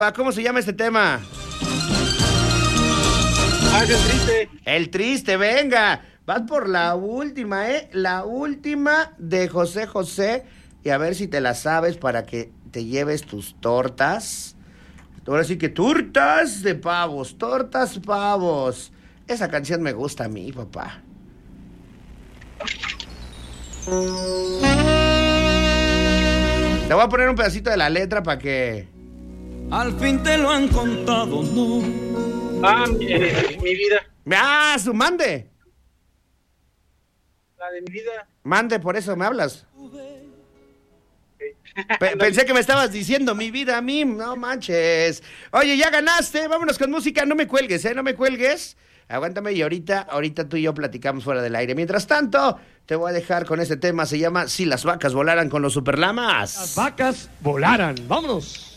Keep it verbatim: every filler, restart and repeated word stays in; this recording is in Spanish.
¿Cómo se llama este tema? Ah, el triste. El triste, venga. Vas por la última, ¿eh? La última de José José. Y a ver si te la sabes para que te lleves tus tortas. Ahora sí que tortas de pavos, tortas pavos. Esa canción me gusta a mí, papá. Te voy a poner un pedacito de la letra para que... Al fin te lo han contado, ¿no? Ah, mi, eh, mi vida. ¡Ah, su mande! La de mi vida. Mande, por eso me hablas. Pe- pensé que me estabas diciendo mi vida a mí, no manches. Oye, ya ganaste, vámonos con música, no me cuelgues, ¿eh? No me cuelgues. Aguántame y ahorita, ahorita tú y yo platicamos fuera del aire. Mientras tanto, te voy a dejar con este tema, se llama Si las vacas volaran con los Superlamas. Las vacas volaran, vámonos.